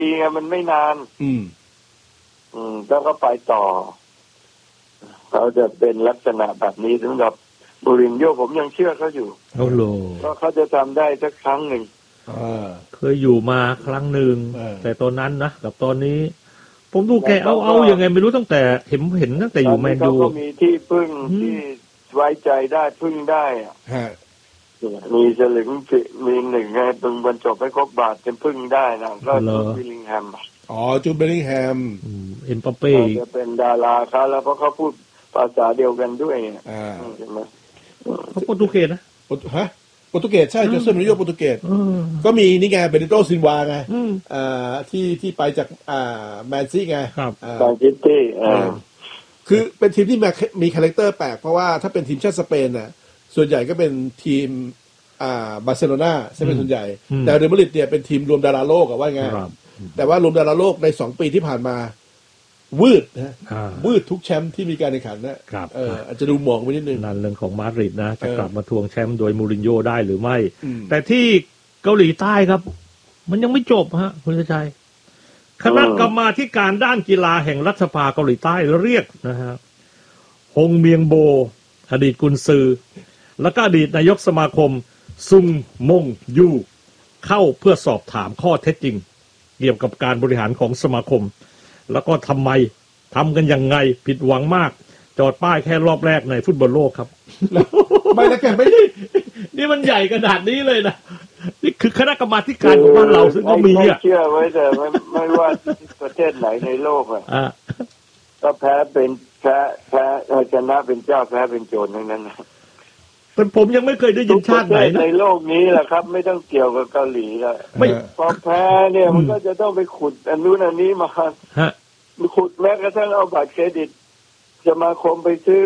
ปีมันไม่นานแล้วก็ไปต่อเขาจะเป็นลักษณะแบบนี้สำหรับมูรินโญ่ผมยังเชื่อเขาอยู่ว่าเขาจะทำได้สักครั้งหนึ่งเคยอยู่มาครั้งหนึ่งแต่ตอนนั้นนะกับตอนนี้ผมดูแกเอายังไงไม่รู้ตั้งแต่เห็นตั้งแต่อยู่แมนยูก็มีที่พึ่งที่ไว้ใจได้พึ่งได้มีสลึงมีหนึ่งไงตึงบรรจบให้ครบบาทเป็นพึ่งได้นะก็จูดเบลลิงแฮมจูดเบลลิงแฮมเอ็มบัปเป้จะเป็นดาราเขาแล้วเพราะเขาพูดภาษาเดียวกันด้วยใช่ไหมเขาโปรตุเกสนะโปรตุเกสใช่โจเซ่ มูรินโญ่โปรตุเกสก็มีนี่ไงเบเนโต ซิลวาไงที่ไปจากแมนซี่ไงแมนซิตี้คือเป็นทีมที่มีคาแรคเตอร์แปลกเพราะว่าถ้าเป็นทีมชาติสเปนน่ะส่วนใหญ่ก็เป็นทีมบาร์เซโลนาใช่เป็นส่วนใหญ่แต่เรอัลมาดริดเนี่ยเป็นทีมรวมดาราโลกว่าไงแต่ว่ารวมดาราโลกใน2ปีที่ผ่านมาวืดทุกแชมป์ที่มีการแข่งขันนะอาจจะดูหมองไปนิดนึงนั่นเรื่องของมาดริดนะจะกลับมาทวงแชมป์โดยมูรินโญ่ได้หรือไม่แต่ที่เกาหลีใต้ครับมันยังไม่จบฮะคุณชัยคณะกรรมาธิการด้านกีฬาแห่งรัฐสภาเกาหลีใต้เรียกนะฮะฮงเมียงโบอดีตกุนซือแล้วก็อดีตนายกสมาคมซุงมงยูเข้าเพื่อสอบถามข้อเท็จจริงเกี่ยวกับการบริหารของสมาคมแล้วก็ทำไมทำกันยังไงผิดหวังมากจอดป้ายแค่รอบแรกในฟุตบอลโลกครับไม่แล้วแกไม่ได้นี่มันใหญ่ขนาดนี้เลยนะนี่คือคณะกรรมาธิการของบ้านเราซึ่งก็มีเชื่อไว้แต่ไม่ว่าประเทศไหนในโลกก็แพ้เป็นแพ้ชนะเป็นเจ้าแพ้เป็นโจรทั้งนั้นเป็นผมยังไม่เคยได้ยินชาติไหนในโลกนี้แหละครับไม่ต้องเกี่ยวกับเกาหลีแล้วพอแพ้เนี่ยมันก็จะต้องไปขุดอันนู้นอันนี้มาขุดแม้กระทั่งเอาบัตรเครดิตสมาคมไปซื้อ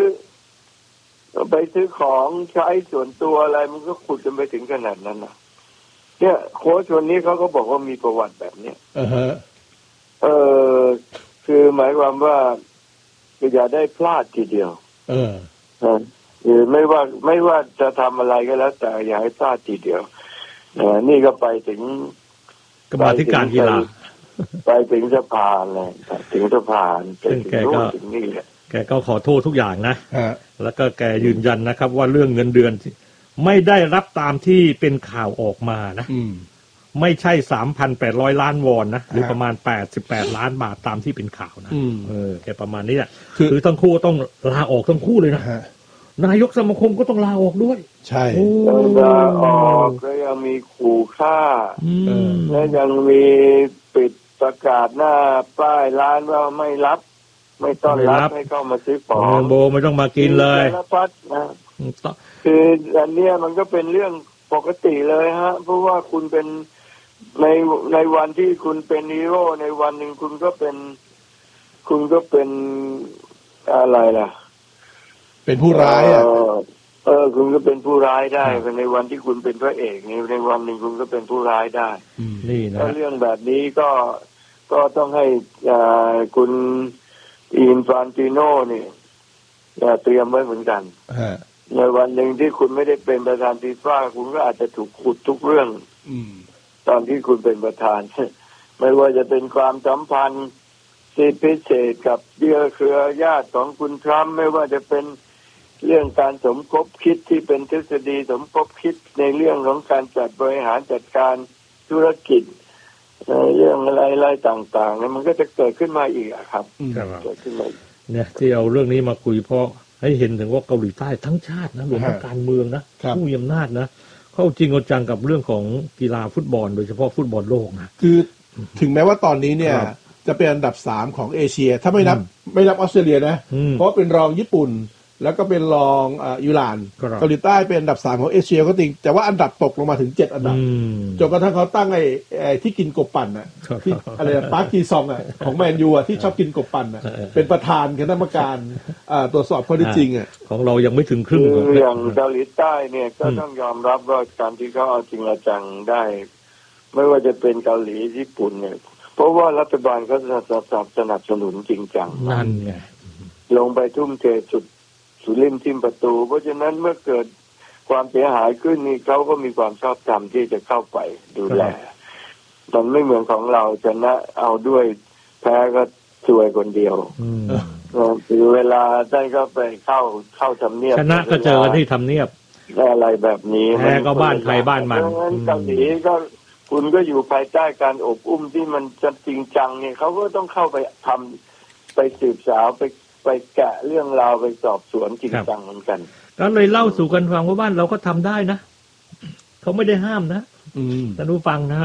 ของใช้ส่วนตัวอะไรมันก็ขุดจนไปถึงขนาดนั้นนะเนี่ยโค้ชคนนี้เขาก็บอกว่ามีประวัติแบบเนี้ยคือหมายความว่าอย่าได้พลาดทีเดียวไม่ว่าจะทำอะไรก็แล้วแต่อย่าให้พลาดทีเดียวนี่ก็ไปถึงกรรมาธิการกีฬาไปถึงสภาเลยถึงสภาซึ่งแกก็แกก็ขอโทษทุกอย่างนะแล้วก็แกยืนยันนะครับว่าเรื่องเงินเดือนไม่ได้รับตามที่เป็นข่าวออกมานะไม่ใช่ 3,800 ล้านวอนนะหรือประมาณ88ล้านบาทตามที่เป็นข่าวนะแกประมาณนี้แหละคือทั้งคู่ต้องลาออกทั้งคู่เลยนะนายกสมาคมก็ต้องลาออกด้วยใช่ลาออกก็ยังมีขู่ฆ่าและยังมีปิดประกาศหน้าป้ายร้านว่าไม่รับไม่ต้อนรับให้เข้ามาซื้อของโบไม่ต้องมากินเลยคืออันนี้มันก็เป็นเรื่องปกติเลยฮะเพราะว่าคุณเป็นในวันที่คุณเป็นฮีโร่ในวันหนึ่งคุณก็เป็นอะไรล่ะเป็นผู้ร้ายคุณก็เป็นผู้ร้ายได้ในวันที่คุณเป็นพระเอกในวันหนึ่งคุณก็เป็นผู้ร้ายได้นี่นะเรื่องแบบนี้ก็ต้องให้คุณอินฟานติโน่เนี่ยเตรียมไว้เหมือนกันในวันหนึ่งที่คุณไม่ได้เป็นประธานฟีฟ่าคุณก็อาจจะถูกขุดทุกเรื่องตอนที่คุณเป็นประธานไม่ว่าจะเป็นความสัมพันธ์สิทธิพิเศษกับเครือญาติของคุณทรัมป์ไม่ว่าจะเป็นเรื่องการสมคบคิดที่เป็นทฤษฎีสมคบคิดในเรื่องของการจัดบริหารจัดการธุรกิจเรื่องอะไรต่างๆเนี่ยมันก็จะเกิดขึ้นมาอีกครับเกิดขึ้นมาเนี่ยที่เอาเรื่องนี้มาคุยเพราะให้เห็นถึงว่าเกาหลีใต้ทั้งชาตินะรวมทั้งการเมืองนะผู้มีอำนาจนะเข้าจริงเอาจังกับเรื่องของกีฬาฟุตบอลโดยเฉพาะฟุตบอลโลกนะคือถึงแม้ว่าตอนนี้เนี่ยจะเป็นอันดับ3ของเอเชียถ้าไม่นับออสเตรเลียนะเพราะเป็นรองญี่ปุ่นแล้วก็เป็นรองอิหร่านเกาหลีใต้เป็นอันดับ3ของเอเชียก็จริงแต่ว่าอันดับตกลงมาถึง7อันดับจนกระทั่งเขาตั้งไอ้ที่กินกบปั่นน่ะที่อะไรปาร์คจีซองอ่ะของแมนยูอ่ะที่ชอบกินกบปั่นน่ะเป็นประธานคณะกรรมการตรวจสอบข้อเท็จจริงอ่ะของเรายังไม่ถึงครึ่งอย่างเกาหลีใต้เนี่ยก็ต้องยอมรับว่าการที่เขาเอาจริงเอาจังได้ไม่ว่าจะเป็นเกาหลีญี่ปุ่นเนี่ยเพราะว่ารัฐบาลเขาสนับสนุนจริงจังนั่นไงลงไปทุ่มเทสุริมทิมประตูเพราะฉะนั้นเมื่อเกิดความเสียหายขึ้นนี่เขาก็มีความชอบธรรมที่จะเข้าไปดูแลมันไม่เหมือนของเราชนะเอาด้วยแพ้ก็ซวยคนเดียวคือเวลาท่านก็ไปเข้าทำเนียบชนะก็เจอกันที่ทำเนียบอะไรแบบนี้แพ้ก็บ้านใครบ้านมันเกาหลีก็คุณก็อยู่ภายใต้การอบอุ้มที่มันจะจริงจังเนี่ยเขาก็ต้องเข้าไปทำไปสืบสาวไปแกะเรื่องราวไปสอบสวนจริงจังเหมือนกันก็เลยเล่าสู่กันฟังว่าบ้านเราก็ทำได้นะเขาไม่ได้ห้ามนะท่านผู้ฟังนะ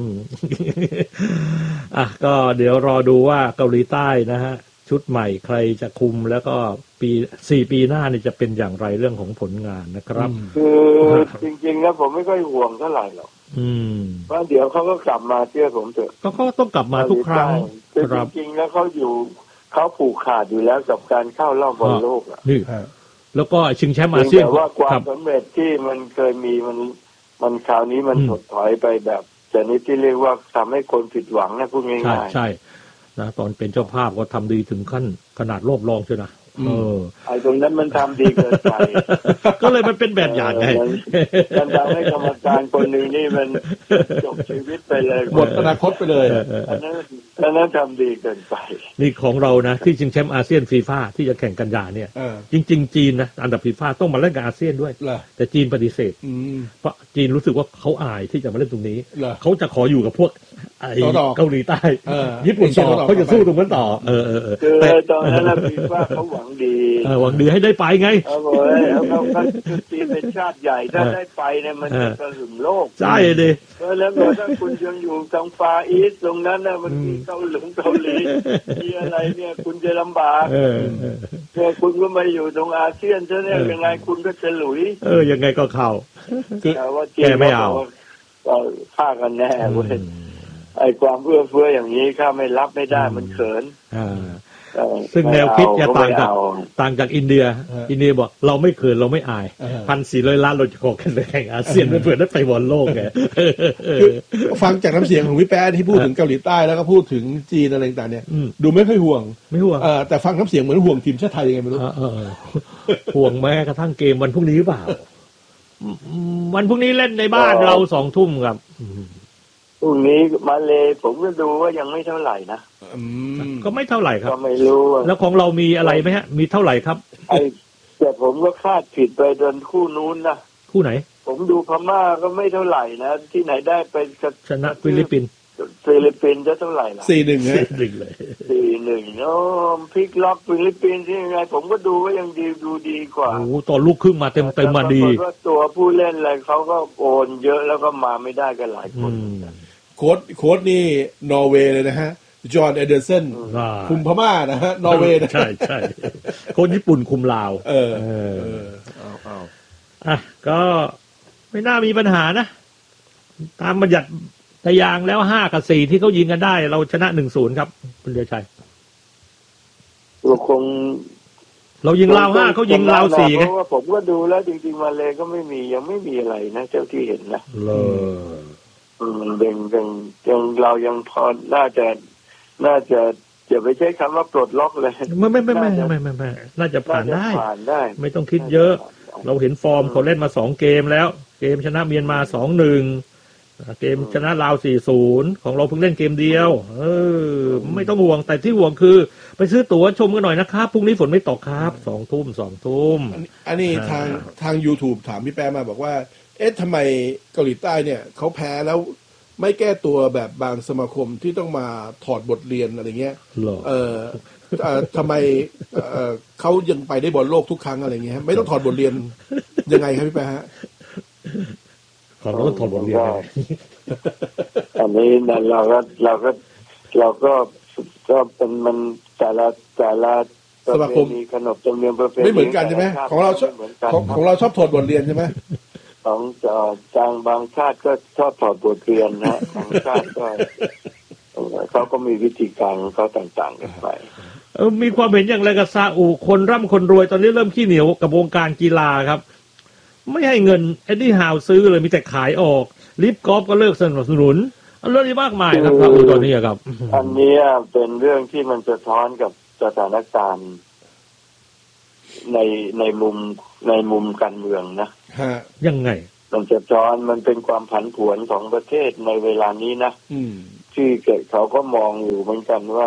อ่ะก็เดี๋ยวรอดูว่าเกาหลีใต้นะฮะชุดใหม่ใครจะคุมแล้วก็4 ปีหน้านี่จะเป็นอย่างไรเรื่องของผลงานนะครับคือจริงๆแล้วผมไม่ค่อยห่วงเท่าไหร่หรอกเพราะเดี๋ยวเขาก็กลับมาเชื่อผมเถอะก็เขาต้องกลับมาทุกครั้งจริงๆแล้วเขาผูกขาดอยู่แล้วกับการเข้ารอบบอลโลกอ่ะนี่แล้วก็ชิงแชมป์อาเซียนแต่ว่าความสำเร็จที่มันเคยมีมันคราวนี้มันถดถอยไปแบบชนิดที่เรียกว่าทำให้คนผิดหวังนะพูดง่ายๆใช่นะตอนเป็นเจ้าภาพก็ทำดีถึงขั้นขนาดรอบรองใช่ไหมไอ้ตรงนั้นมันทำดีเกินไปก็เลยมันเป็นแบบอย่างไงมันทำให้กรรมการคนหนึ่งนี่มันจบชีวิตไปเลยหมดอนาคตไปเลยอันนั้นทำดีเกินไปนี่ของเรานะที่ชิงแชมป์อาเซียนฟีฟ่าที่จะแข่งกันยาเนี่ยจริงๆจีนนะอันดับฟีฟ่าต้องมาเล่นกับอาเซียนด้วยแต่จีนปฏิเสธเพราะจีนรู้สึกว่าเขาอายที่จะมาเล่นตรงนี้เขาจะขออยู่กับพวกเกาหลีใต้ญี่ปุ่นต่อเขาจะสู้ตรงนั้นต่อแต่ตอนนั้นฟีฟ่าเขาหวังดีให้ได้ไปไงเขาจีนเป็นชาติใหญ่ถ้าได้ไปเนี่ยมันจะกระหึ่มโลกใช่ดิแล้วถ้าคุณยังอยู่ทางฟาอีสตรงนั้นนะมันมีเกาหลีมีอะไรเนี่ยคุณจะลำบากเนี่ยคุณก็มาอยู่ตรงอาเซียนซะเนี่ยยังไงคุณก็จะหลุยยังไงก็เข้าแต่ว่าจีนไม่เอาฆ่ากันแน่เว้ยไอ้ความเอื้อเฟื้ออย่างนี้ข้าไม่รับไม่ได้มันเขินซึ่งแนวคิดจะต่างจากอินเดียบอกเราไม่เขินเราไม่อาย1,400 ล้านเราจะขอกันแข่งอาเซียนเพื่อได้ไปบอลโลกไงฟังจากน้ำเสียงของพี่แป๊ะที่พูดถึงเกาหลีใต้แล้วก็พูดถึงจีนอะไรต่างๆเนี่ยดูไม่ค่อยห่วงแต่ฟังน้ำเสียงเหมือนห่วงทีมชาติไทยยังไงไม่รู้ห่วงแม้กระทั่งเกมวันพรุ่งนี้หรือเปล่าวันพรุ่งนี้เล่นในบ้านเรา2 ทุ่มครับพรุ่งนี้มาเลยผมก็ดูว่ายังไม่เท่าไหร่นะก็ไม่เท่าไหร่ครับก็ไม่รู้แล้วของเรามีอะไรไหมฮะมีเท่าไหร่ครับแต่ผมก็คาดผิดไปโดนคู่นู้นนะคู่ไหนผมดูพม่าก็ไม่เท่าไหร่นะที่ไหนได้ไปชนะฟิลิปปินส์จะเท่าไหร่ล่ะ 4-1 เลย 4-1โอ้พลิกล็อกฟิลิปปินส์ที่ยังไงผมก็ดูว่ายังดูดีกว่าโอ้ตอนลูกครึ่งมาเต็มมาดีว่าตัวผู้เล่นอะไรเขาก็โอนเยอะแล้วก็มาไม่ได้กันหลายคนโค้ชนี่นอร์เวย์เลยนะฮะจอห์นเอเดอร์สันคุมพม่านะฮะนอร์เวย์ใช่คนญี่ปุ่นคุมลาวก็ไม่น่ามีปัญหานะตามบัญญัติตะยางแล้ว5 กับ 4ที่เขายิงกันได้เราชนะ 1-0 ครับคุณเดชชัยเรายิงลาว5เขายิงลาว4ไงเพราะว่าผมก็ดูแล้วจริงๆมาเลยก็ยังไม่มีอะไรนะเจ้าที่เห็นนะยังเรายังพอน่าจะอย่าไปใช้คำว่าปลดล็อกเลยไม่น่าจะผ่านได้ไม่ต้องคิดเยอะเราเห็นฟอร์มเขาเล่นมา2 เกมแล้วเกมชนะเมียนมา 2-1 เกมชนะลาว 4-0 ของเราเพิ่งเล่นเกมเดียวไม่ต้องห่วงแต่ที่ห่วงคือไปซื้อตั๋วชมกันหน่อยนะครับพรุ่งนี้ฝนไม่ตกครับ2 ทุ่มอันนี้ทาง YouTube ถามพี่แป๊ะมาบอกว่าทำไมเกาหลีใต้เนี่ยเขาแพ้แล้วไม่แก้ตัวแบบบางสมาคมที่ต้องมาถอดบทเรียนอะไรเงี้ยทำไมเขายังไปได้บอลโลกทุกครั้งอะไรเงี้ยไม่ต้องถอดบทเรียนยังไงครับพี่แป๊ะฮะของเราต้องถอดบทเรียนอันนี้เราก็เป็นมันแต่ละสมาคมมีขนบธรรมเนียมประเพณีไม่เหมือนกันใช่ไหมของเราชอบถอดบทเรียนใช่ไหมของจางบางชาติก็ชอบถอดบทเรียนนะบางชาติก็เขาก็มีวิธีการของเขาต่างๆกันไปมีความเห็นอย่างไรกับซาอุคนร่ำคนรวยตอนนี้เริ่มขี้เหนียวกับวงการกีฬาครับไม่ให้เงินเอ็ดดี้ฮาวซื้อเลยมีแต่ขายออกลิฟกอล์ฟก็เลิกสนับสนุนเรื่องนี้มากมายครับซาอุตอนนี้ครับอันนี้เป็นเรื่องที่มันสะท้อนกับสถานการณ์ในมุมการเมืองนะยังไงมันจะซ้อนมันเป็นความผันผวนของประเทศในเวลานี้นะที่เขาก็มองอยู่เหมือนกันว่า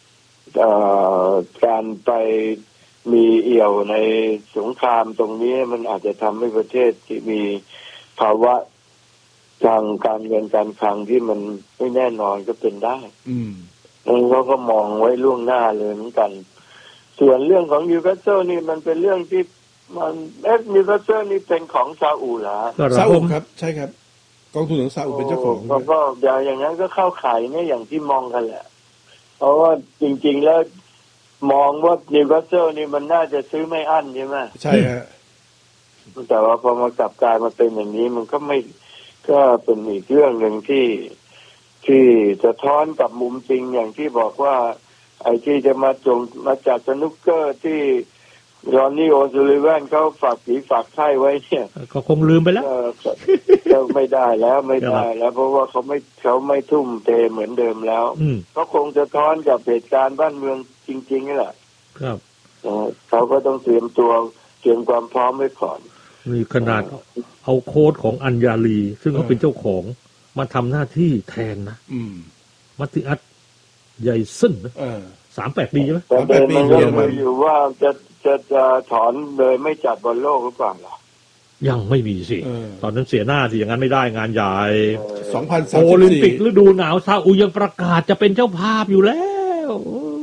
การไปมีเอี่ยวในสงครามตรงนี้มันอาจจะทำให้ประเทศที่มีภาวะทางการเงินการคลังที่มันไม่แน่นอนก็เป็นได้เขาก็มองไว้ล่วงหน้าเลยเหมือนกันส่วนเรื่องของนิวคาสเซิลนี่มันเป็นเรื่องที่มันนิวคาสเซิลนี่เป็นของซาอุเหรอซาอุครับใช่ครับกองทุนของซาอุเป็นเจ้าของก็อย่างนั้นก็เข้าข่ายเนี่ยอย่างที่มองกันแหละเพราะว่าจริงๆแล้วมองว่านิวคาสเซิลนี่มันน่าจะซื้อไม่อั้นใช่ไหมใช่ฮะแต่ว่าพอมากลับกลายมาเป็นอย่างนี้มันก็ไม่ก็เป็นอีกเรื่องหนึ่งที่จะท้อนกับมุมจริงอย่างที่บอกว่าไอ้ที่จะมาจัดสนุกเกอร์ที่รอนนี่โอซูลิแวนเขาฝากผีฝากไข้ไว้เนี่ยก็คงลืมไปแล้วก็ไม่ได้แล้วเพราะว่าเขาไม่ทุ่มเทเหมือนเดิมแล้วก็คงจะท้อนกับเหตุการณ์บ้านเมืองจริงๆนี่แหละครับเขาก็ต้องเตรียมความพร้อมไว้ก่อนนี่ขนาดเอาโค้ดของอัญญาลีซึ่งเขาเป็นเจ้าของมาทำหน้าที่แทนนะมัติอัตใหญ่ซึ่ง38 ปีใช่ไหม 38 ปีมันอยู่ว่าจะถอนเลยไม่จัดบอลโลกหรือเปล่าล่ะยังไม่มีสิตอนนั้นเสียหน้าสิอย่างนั้นไม่ได้งานใหญ่ 2034 โอลิมปิกฤดูหนาวซาอุยังประกาศจะเป็นเจ้าภาพอยู่แล้ว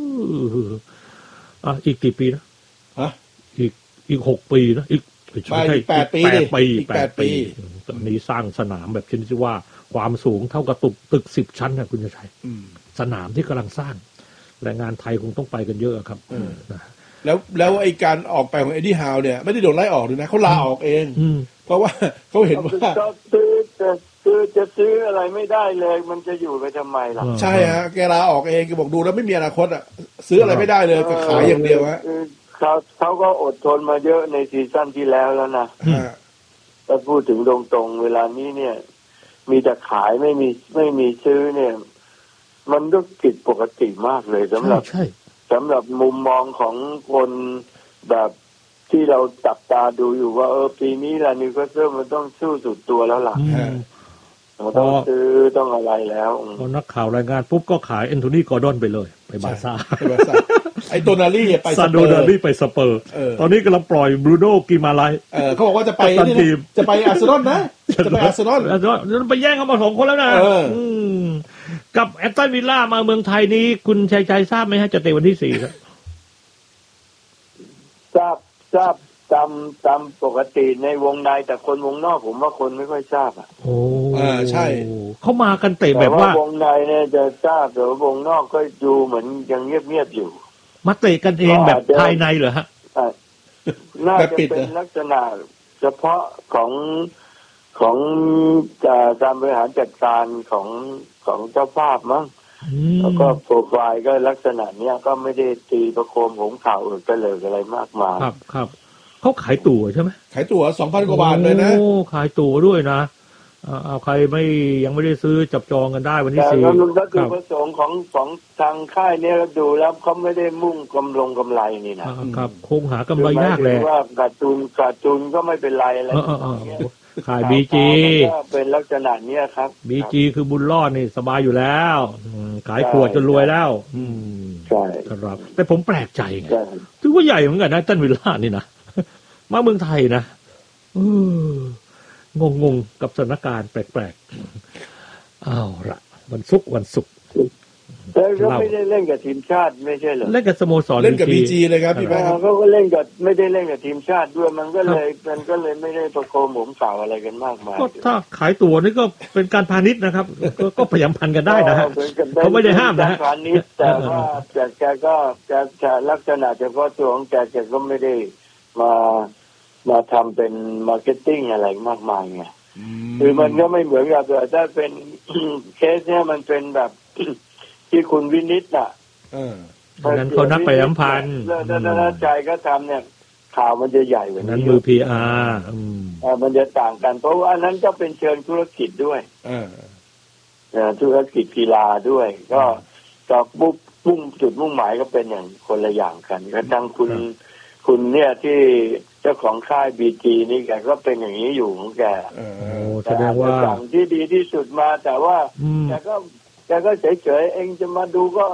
อีกกี่ปีนะอีก6 ปีนะอีก 8 ปีตอนนี้สร้างสนามแบบชนิดที่ว่าความสูงเท่ากับตึก10 ชั้นนะคุณชัยสนามที่กำลังสร้างแรงงานไทยคงต้องไปกันเยอะครับแล้วไอ้การออกไปของเอ็ดดี้ฮาวเนี่ยไม่ได้โดนไล่ออกเลยนะเขาลาออกเองเพราะว่าเขาเห็นว่าจะซื้ออะไรไม่ได้เลยมันจะอยู่ไปทำไมล่ะใช่ฮะแกลาออกเองแกบอกดูแล้วไม่มีอนาคตอ่ะซื้ออะไรไม่ได้เลยก็ขายอย่างเดียวฮะเขาก็อดทนมาเยอะในซีซั่นที่แล้วนะถ้าพูดถึงตรงๆเวลานี้เนี่ยมีแต่ขายไม่มีซื้อเนี่ยมันก็ผิดปกติมากเลยสำหรับมุมมองของคนแบบที่เราจับตาดูอยู่ว่าปีนี้ล่ะนิวคาสเซิลมันต้องสู้สุดตัวแล้วล่ะต้องซื้อต้องอะไรแล้วพอนักข่าวรายงานปุ๊บก็ขายแอนโทนีกอร์ดอนไปเลยไปบาร์ซ่าไอ้โดนาลี่ไปซาโดนาลี่ไปสเปอร์ตอนนี้กำลังปล่อยบรูโน่กิมาไลเขาบอกว่าจะไปอาร์เซนอลนะจะไปอาร์เซนอลไปแย่งเขามา2 คนแล้วนะกับแอตตันวิลล่ามาเมืองไทยนี้คุณชัยทราบไหมฮะจะเตะวันที่4ครับทราบตามปกติในวงในแต่คนวงนอกผมว่าคนไม่ค่อยทราบโอ้ใช่เขามากันเตะแบบว่าวงในเนี่ยจะทราบแต่วงนอกก็ดูเหมือนยังเงียบๆอยู่มาเตะกันเองแบบภายในเหรอฮะน่าจะเป็นลักษณะเฉพาะของการบริหารจัดการของเจ้าภาพมั้งแล้วก็โปรไฟล์ก็ลักษณะเนี้ยก็ไม่ได้ตีประโคมหงข่าวกันเลยอะไรมากมายครับเขาขายตั๋วใช่ไหมขายตั๋ว 2,000 กว่าบาทเลยนะโอ้ขายตั๋วด้วยนะเอาใครยังไม่ได้ซื้อจับจองกันได้วันที่4 แต่วัตถุประสงค์ของทางค่ายเนี่ยดูแล้วเขาไม่ได้มุ่งกำไรนี่นะครับคงหากำไรยากแหละว่าขาดทุนก็ไม่เป็นไรอะไรขาย BG เป็นลักษณะเนี้ยครับ BG คือบุญรอดนี่สบายอยู่แล้วขายขวดจนรวยแล้วใช่ครับแต่ผมแปลกใจไงถือว่าใหญ่เหมือนกันนะตันวิลล่านี่นะมาเมืองไทยนะงงกับสถานการณ์แปลกๆเอาละวันศุกร์แล้วก็ไม่ได้เล่นกับทีมชาติไม่ใช่เหรอเล่นกับสโมสรเล่นกับ BG เลยครับพี่แม่เขาก็เล่นกับไม่ได้เล่นกับทีมชาติด้วยมันก็เลยไม่ได้ประโคมหมข่าวอะไรกันมากมายก็ถ้าขายตั๋วนี่ก็เป็นการพาณิชย์นะครับก็พยายามพันกันได้นะฮะเขาไม่ได้ห้ามนะฮะพาณิชย์แต่ว่าแกก็ลักษณะเฉพาะตัวของแกก็ไม่ได้มาทำเป็นมาร์เก็ตติ้งอะไรมากมายไงคือมันก็ไม่เหมือนกับถ้าเป็นเคสเนี่ยมันเป็นแบบที่คุณวินิจนั้นเขานักไปสัมพันธ์แล้วใจก็ทำเนี่ยข่าวมันจะใหญ่กว่านี้นั้นมือ PR มันจะต่างกันเพราะว่านั้นก็เป็นเชิงธุรกิจด้วยธุรกิจกีฬาด้วยก็มุ่งจุดมุ่งหมายก็เป็นอย่างคนละอย่างกันก็ทั้งคุณเนี่ยที่จ้าของค่ายบีจีนี่แกก็เป็นอย่างนี้อยู่ของแกแสดงว่าสั่งที่ดีที่สุดมาแต่ว่าแกก็เฉยๆเองจะมาดูก็